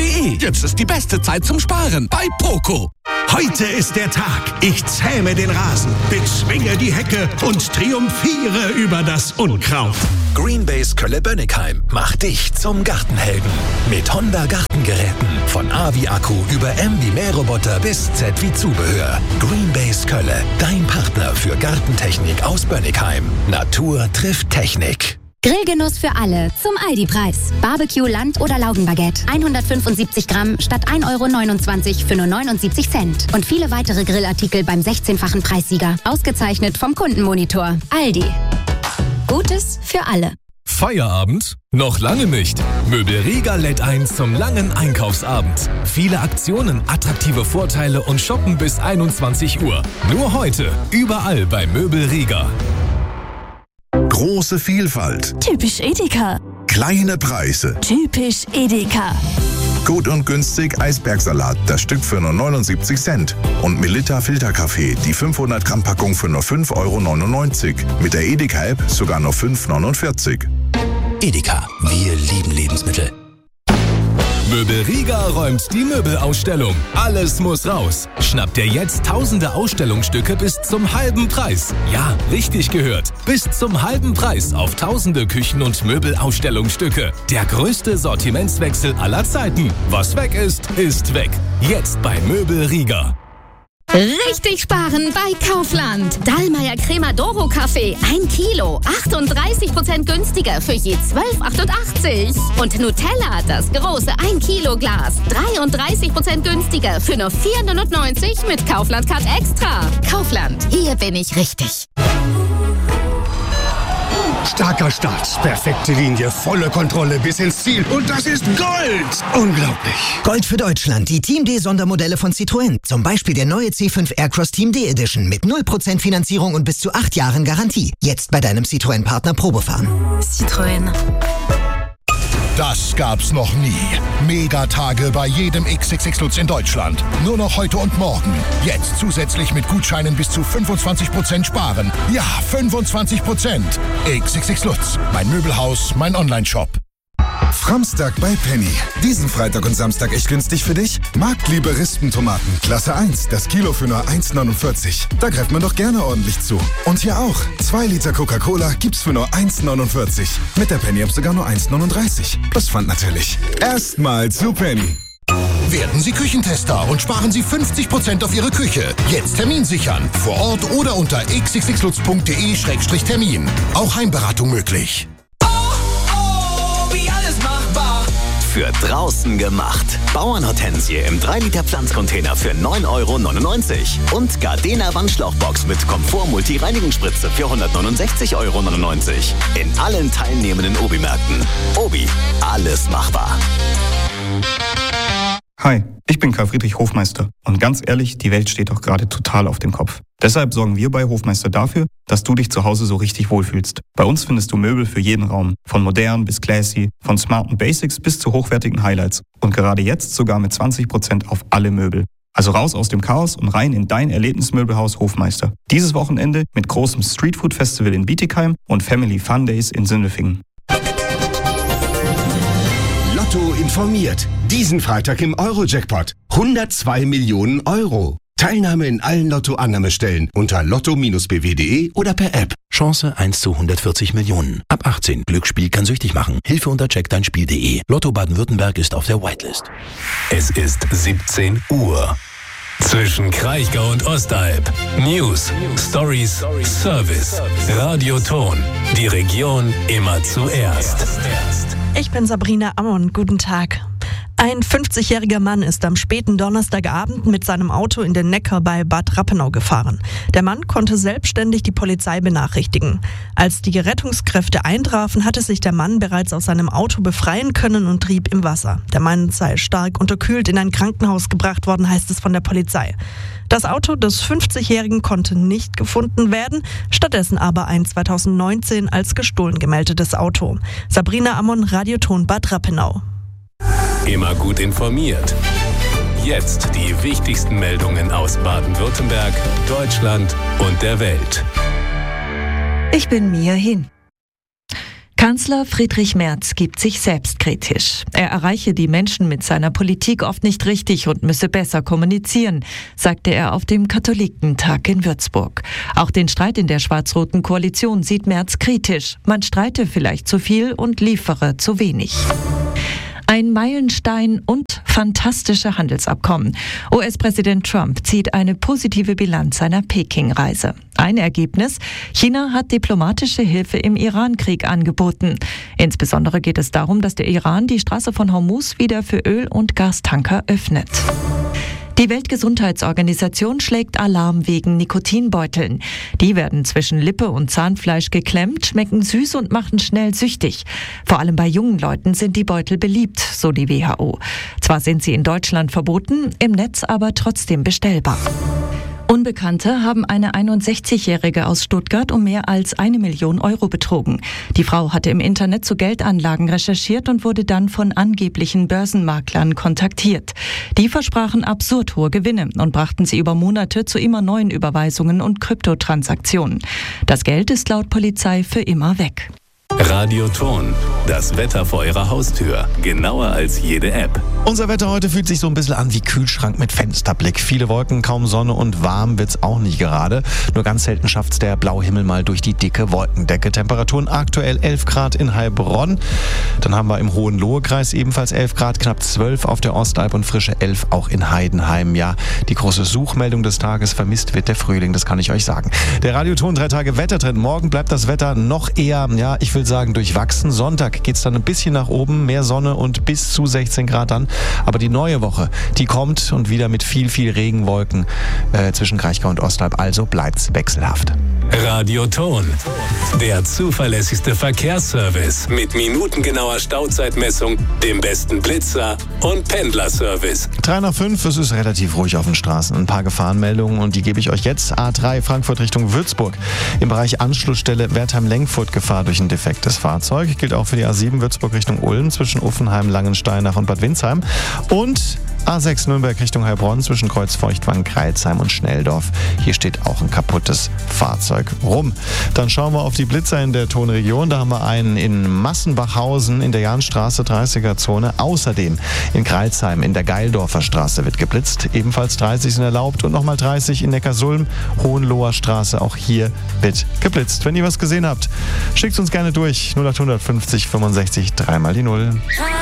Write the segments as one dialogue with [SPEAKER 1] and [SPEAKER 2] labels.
[SPEAKER 1] poco.de. Jetzt ist die beste Zeit zum Sparen bei Poco.
[SPEAKER 2] Heute ist der Tag. Ich zähme den Rasen, bezwinge die Hecke und triumphiere über das Unkraut.
[SPEAKER 3] Greenbase Kölle-Bönnigheim macht dich zum Gartenhelden. Mit Honda Gartengeräten. Von A wie Akku über M wie Mähroboter bis Z wie Zubehör. Greenbase Kölle, dein Partner für Gartentechnik aus Bönnigheim. Natur trifft Technik.
[SPEAKER 4] Grillgenuss für alle zum Aldi-Preis. Barbecue, Land- oder Laugenbaguette. 175 Gramm statt 1,29 € für nur 79 Cent. Und viele weitere Grillartikel beim 16-fachen Preissieger. Ausgezeichnet vom Kundenmonitor. Aldi. Gutes für alle.
[SPEAKER 5] Feierabend? Noch lange nicht. Möbelriga lädt ein zum langen Einkaufsabend. Viele Aktionen, attraktive Vorteile und Shoppen bis 21 Uhr. Nur heute. Überall bei Möbelriga.
[SPEAKER 6] Große Vielfalt.
[SPEAKER 7] Typisch Edeka.
[SPEAKER 6] Kleine Preise.
[SPEAKER 7] Typisch Edeka.
[SPEAKER 6] Gut und günstig Eisbergsalat, das Stück für nur 79 Cent. Und Melitta Filterkaffee, die 500 Gramm Packung für nur 5,99 €. Mit der Edeka-App sogar nur 5,49 €.
[SPEAKER 3] Edeka, wir lieben Lebensmittel.
[SPEAKER 5] Möbelriga räumt die Möbelausstellung. Alles muss raus. Schnappt dir jetzt tausende Ausstellungsstücke bis zum halben Preis. Ja, richtig gehört. Bis zum halben Preis auf tausende Küchen- und Möbelausstellungsstücke. Der größte Sortimentswechsel aller Zeiten. Was weg ist, ist weg. Jetzt bei Möbelriga.
[SPEAKER 8] Richtig sparen bei Kaufland. Dallmayr Cremadoro Kaffee 1 Kilo, 38% günstiger für je 12,88 €. Und Nutella, das große 1 Kilo Glas, 33% günstiger für nur 4,99 € mit Kaufland Card Extra. Kaufland, hier bin ich richtig.
[SPEAKER 2] Starker Start, perfekte Linie, volle Kontrolle bis ins Ziel. Und das ist Gold! Unglaublich.
[SPEAKER 9] Gold für Deutschland, die Team D-Sondermodelle von Citroën. Zum Beispiel der neue C5 Aircross Team D Edition mit 0% Finanzierung und bis zu 8 Jahren Garantie. Jetzt bei deinem Citroën-Partner Probefahren.
[SPEAKER 7] Citroën.
[SPEAKER 10] Das gab's noch nie. Megatage bei jedem XXX Lutz in Deutschland. Nur noch heute und morgen. Jetzt zusätzlich mit Gutscheinen bis zu 25% sparen. Ja, 25%. XXX Lutz. Mein Möbelhaus, mein Onlineshop.
[SPEAKER 11] Framstag bei Penny. Diesen Freitag und Samstag echt günstig für dich? Marktliebe Rispentomaten, Klasse 1, das Kilo für nur 1,49. Da greift man doch gerne ordentlich zu. Und hier auch, 2 Liter Coca-Cola gibt's für nur 1,49. Mit der Penny-App sogar nur 1,39. Plus Pfand natürlich. Erstmal zu Penny.
[SPEAKER 10] Werden Sie Küchentester und sparen Sie 50% auf Ihre Küche. Jetzt Termin sichern. Vor Ort oder unter xxxlutz.de/termin. Auch Heimberatung möglich.
[SPEAKER 3] Für draußen gemacht. Bauernhortensie im 3-Liter Pflanzcontainer für 9,99 € und Gardena Wandschlauchbox mit Komfort-Multi-Reinigungsspritze für 169,99 € in allen teilnehmenden Obi-Märkten. Obi, alles machbar.
[SPEAKER 12] Hi, ich bin Karl Friedrich Hofmeister und ganz ehrlich, die Welt steht doch gerade total auf dem Kopf. Deshalb sorgen wir bei Hofmeister dafür, dass du dich zu Hause so richtig wohlfühlst. Bei uns findest du Möbel für jeden Raum, von modern bis classy, von smarten Basics bis zu hochwertigen Highlights und gerade jetzt sogar mit 20% auf alle Möbel. Also raus aus dem Chaos und rein in dein Erlebnismöbelhaus Hofmeister. Dieses Wochenende mit großem Streetfood-Festival in Bietigheim und Family Fun Days in Sindelfingen.
[SPEAKER 2] Lotto informiert. Diesen Freitag im Euro-Jackpot. 102 Millionen €. Teilnahme in allen Lotto-Annahmestellen unter lotto-bw.de oder per App.
[SPEAKER 3] Chance 1 zu 140 Millionen. Ab 18. Glücksspiel kann süchtig machen. Hilfe unter checkdeinspiel.de. Lotto Baden-Württemberg ist auf der Whitelist.
[SPEAKER 5] Es ist 17 Uhr. Zwischen Kraichgau und Ostalb. News, Stories, Service, Radioton. Die Region immer zuerst.
[SPEAKER 13] Ich bin Sabrina Ammon. Guten Tag. Ein 50-jähriger Mann ist am späten Donnerstagabend mit seinem Auto in den Neckar bei Bad Rappenau gefahren. Der Mann konnte selbstständig die Polizei benachrichtigen. Als die Rettungskräfte eintrafen, hatte sich der Mann bereits aus seinem Auto befreien können und trieb im Wasser. Der Mann sei stark unterkühlt in ein Krankenhaus gebracht worden, heißt es von der Polizei. Das Auto des 50-Jährigen konnte nicht gefunden werden, stattdessen aber ein 2019 als gestohlen gemeldetes Auto. Sabrina Ammon, Radioton Bad Rappenau.
[SPEAKER 5] Immer gut informiert. Jetzt die wichtigsten Meldungen aus Baden-Württemberg, Deutschland und der Welt.
[SPEAKER 14] Ich bin Mia Hin. Kanzler Friedrich Merz gibt sich selbstkritisch. Er erreiche die Menschen mit seiner Politik oft nicht richtig und müsse besser kommunizieren, sagte er auf dem Katholikentag in Würzburg. Auch den Streit in der schwarz-roten Koalition sieht Merz kritisch. Man streite vielleicht zu viel und liefere zu wenig. Ein Meilenstein und fantastische Handelsabkommen. US-Präsident Trump zieht eine positive Bilanz seiner Peking-Reise. Ein Ergebnis: China hat diplomatische Hilfe im Iran-Krieg angeboten. Insbesondere geht es darum, dass der Iran die Straße von Hormuz wieder für Öl- und Gastanker öffnet. Die Weltgesundheitsorganisation schlägt Alarm wegen Nikotinbeuteln. Die werden zwischen Lippe und Zahnfleisch geklemmt, schmecken süß und machen schnell süchtig. Vor allem bei jungen Leuten sind die Beutel beliebt, so die WHO. Zwar sind sie in Deutschland verboten, im Netz aber trotzdem bestellbar. Unbekannte haben eine 61-Jährige aus Stuttgart um mehr als 1 Million Euro betrogen. Die Frau hatte im Internet zu Geldanlagen recherchiert und wurde dann von angeblichen Börsenmaklern kontaktiert. Die versprachen absurd hohe Gewinne und brachten sie über Monate zu immer neuen Überweisungen und Kryptotransaktionen. Das Geld ist laut Polizei für immer weg.
[SPEAKER 5] Radioton, das Wetter vor Ihrer Haustür. Genauer als jede App.
[SPEAKER 15] Unser Wetter heute fühlt sich so ein bisschen an wie Kühlschrank mit Fensterblick. Viele Wolken, kaum Sonne und warm wird's auch nicht gerade. Nur ganz selten schafft's der Blauhimmel mal durch die dicke Wolkendecke. Temperaturen aktuell 11 Grad in Heilbronn. Dann haben wir im Hohenlohe-Kreis ebenfalls 11 Grad, knapp 12 auf der Ostalb und frische 11 auch in Heidenheim. Ja, die große Suchmeldung des Tages: vermisst wird der Frühling, das kann ich euch sagen. Der Radioton 3 Tage Wettertrend. Morgen bleibt das Wetter noch eher, ja, ich will sagen, durchwachsen. Sonntag geht's dann ein bisschen nach oben, mehr Sonne und bis zu 16 Grad dann. Aber die neue Woche, die kommt und wieder mit viel Regenwolken zwischen Kraichgau und Ostalb. Also bleibt's wechselhaft.
[SPEAKER 5] Radioton, der zuverlässigste Verkehrsservice mit minutengenauer Stauzeitmessung, dem besten Blitzer und Pendlerservice.
[SPEAKER 15] 3 nach 5, es ist relativ ruhig auf den Straßen. Ein paar Gefahrenmeldungen und die gebe ich euch jetzt. A3 Frankfurt Richtung Würzburg. Im Bereich Anschlussstelle Wertheim-Lenkfurt Gefahr durch ein defektes Fahrzeug. Gilt auch für die A7 Würzburg Richtung Ulm zwischen Uffenheim, Langensteinach und Bad Windsheim. Und A6 Nürnberg Richtung Heilbronn zwischen Kreuzfeuchtwangen, Kreilsheim und Schnelldorf. Hier steht auch ein kaputtes Fahrzeug rum. Dann schauen wir auf die Blitzer in der Tonregion. Da haben wir einen in Massenbachhausen in der Jahnstraße 30er Zone. Außerdem in Kreilsheim in der Geildorfer Straße wird geblitzt. Ebenfalls 30 sind erlaubt und nochmal 30 in Neckarsulm, Hohenloher Straße. Auch hier wird geblitzt. Wenn ihr was gesehen habt, schickt uns gerne durch. 0800 50 65 3 mal die 0.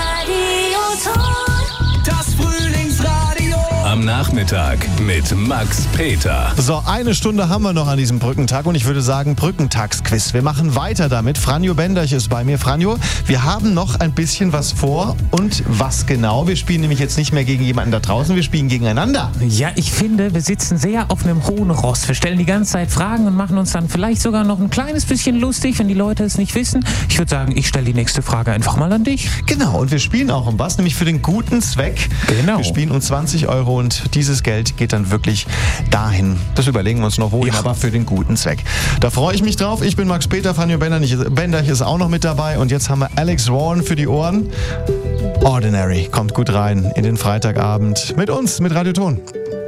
[SPEAKER 1] Das Frühlingsradio.
[SPEAKER 5] Am Nachmittag mit Max Peter.
[SPEAKER 15] So, eine Stunde haben wir noch an diesem Brückentag und ich würde sagen Brückentagsquiz. Wir machen weiter damit. Franjo Benderch ist bei mir. Franjo, wir haben noch ein bisschen was vor und was genau? Wir spielen nämlich jetzt nicht mehr gegen jemanden da draußen, wir spielen gegeneinander.
[SPEAKER 16] Ja, ich finde, wir sitzen sehr auf einem hohen Ross. Wir stellen die ganze Zeit Fragen und machen uns dann vielleicht sogar noch ein kleines bisschen lustig, wenn die Leute es nicht wissen. Ich würde sagen, ich stelle die nächste Frage einfach mal an dich.
[SPEAKER 15] Genau, und wir spielen auch um was, nämlich für den guten Zweck.
[SPEAKER 16] Genau.
[SPEAKER 15] Wir spielen um 20 Euro und dieses Geld geht dann wirklich dahin. Das überlegen wir uns noch wohin, aber für den guten Zweck. Da freue ich mich drauf. Ich bin Max Peter, Franjo Benderch ist auch noch mit dabei und jetzt haben wir Alex Warren für die Ohren. Ordinary kommt gut rein in den Freitagabend mit uns, mit Radioton.